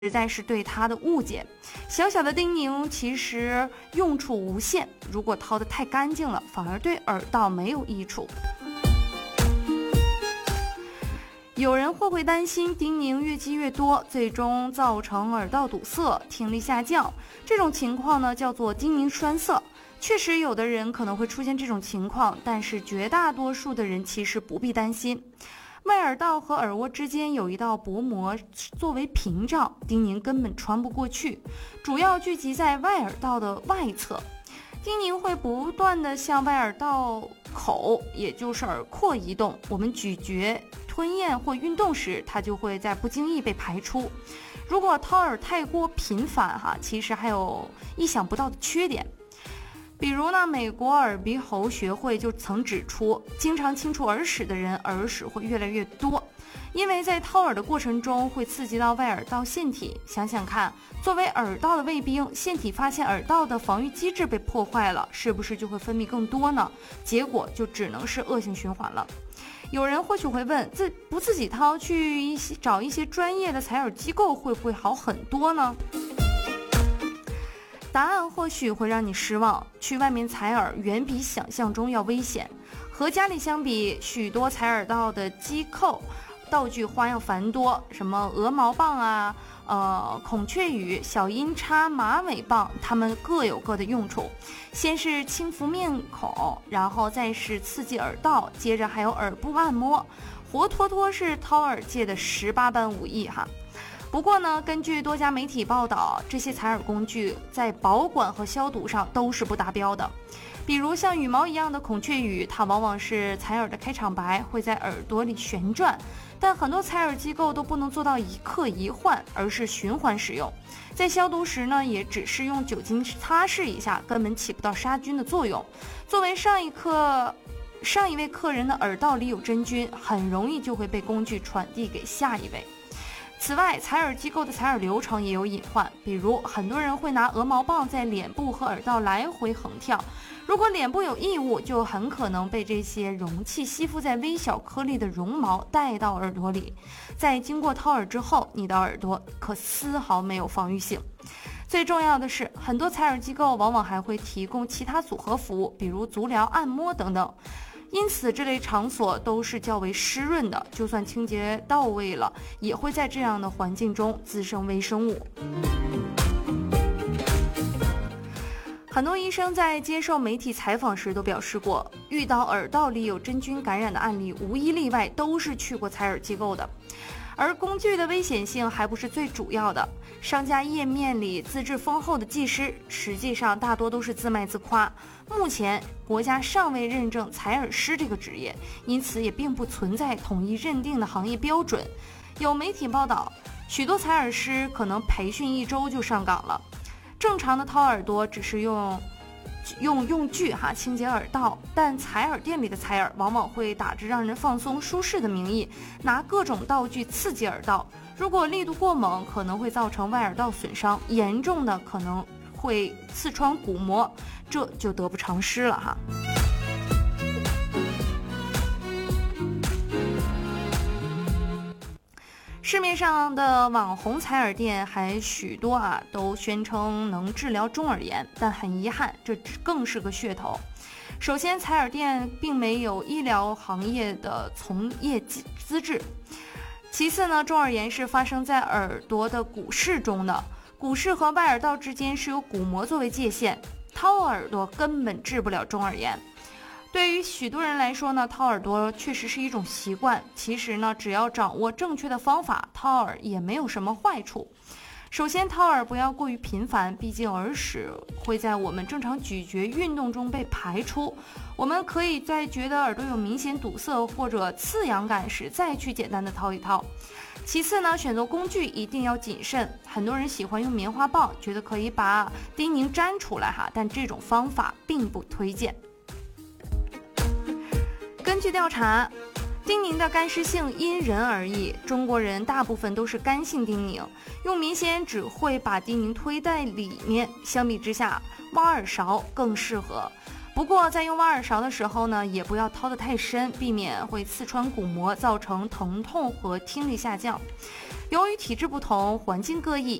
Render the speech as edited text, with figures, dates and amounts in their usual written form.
实在是对它的误解。小小的叮咛其实用处无限，如果掏得太干净了，反而对耳道没有益处。有人会担心叮咛越积越多，最终造成耳道堵塞、听力下降。这种情况呢，叫做叮咛栓塞。确实，有的人可能会出现这种情况，但是绝大多数的人其实不必担心。外耳道和耳蜗之间有一道薄膜作为屏障，叮咛根本穿不过去，主要聚集在外耳道的外侧。叮咛会不断地向外耳道口，也就是耳廓移动，我们咀嚼、吞咽或运动时，它就会在不经意被排出。如果掏耳太过频繁其实还有意想不到的缺点。比如呢，美国耳鼻喉学会就曾指出，经常清除耳屎的人耳屎会越来越多，因为在掏耳的过程中会刺激到外耳道腺体。想想看，作为耳道的卫兵，腺体发现耳道的防御机制被破坏了，是不是就会分泌更多呢？结果就只能是恶性循环了。有人或许会问，自己掏，去找一些专业的采耳机构会不会好很多呢？答案或许会让你失望，去外面采耳远比想象中要危险。和家里相比，许多采耳道的机构道具花样繁多，什么鹅毛棒孔雀羽、小音叉、马尾棒，它们各有各的用处。先是轻抚面孔，然后再是刺激耳道，接着还有耳部按摩，活脱脱是掏耳界的18般武艺不过呢，根据多家媒体报道，这些采耳工具在保管和消毒上都是不达标的。比如像羽毛一样的孔雀羽，它往往是采耳的开场白，会在耳朵里旋转，但很多采耳机构都不能做到一刻一换，而是循环使用。在消毒时呢，也只是用酒精擦拭一下，根本起不到杀菌的作用。作为上一位客人的耳道里有真菌，很容易就会被工具传递给下一位。此外，采耳机构的采耳流程也有隐患，比如很多人会拿鹅毛棒在脸部和耳道来回横跳，如果脸部有异物，就很可能被这些容器吸附在微小颗粒的绒毛带到耳朵里，在经过掏耳之后，你的耳朵可丝毫没有防御性。最重要的是，很多采耳机构往往还会提供其他组合服务，比如足疗、按摩等等。因此这类场所都是较为湿润的，就算清洁到位了，也会在这样的环境中滋生微生物。很多医生在接受媒体采访时都表示过，遇到耳道里有真菌感染的案例，无一例外都是去过采耳机构的。而工具的危险性还不是最主要的，商家页面里资质丰厚的技师，实际上大多都是自卖自夸。目前国家尚未认证采耳师这个职业，因此也并不存在统一认定的行业标准。有媒体报道，许多采耳师可能培训1周就上岗了。正常的掏耳朵只是用具清洁耳道，但采耳店里的采耳往往会打着让人放松舒适的名义，拿各种道具刺激耳道，如果力度过猛，可能会造成外耳道损伤，严重的可能会刺穿鼓膜，这就得不偿失了市面上的网红采耳店还许多都宣称能治疗中耳炎，但很遗憾，这更是个噱头。首先，采耳店并没有医疗行业的从业资质。其次呢，中耳炎是发生在耳朵的骨室中的，骨室和外耳道之间是由鼓膜作为界限，掏耳朵根本治不了中耳炎。对于许多人来说呢，掏耳朵确实是一种习惯。其实呢，只要掌握正确的方法，掏耳也没有什么坏处。首先，掏耳不要过于频繁，毕竟耳屎会在我们正常咀嚼运动中被排出。我们可以在觉得耳朵有明显堵塞或者刺痒感时，再去简单的掏一掏。其次呢，选择工具一定要谨慎。很多人喜欢用棉花棒，觉得可以把叮咛粘出来但这种方法并不推荐。根据调查，叮咛的干湿性因人而异，中国人大部分都是干性叮咛，用棉线只会把叮咛推在里面，相比之下，挖耳勺更适合。不过在用挖耳勺的时候呢，也不要掏得太深，避免会刺穿鼓膜，造成疼痛和听力下降。 由于体质不同，环境各异，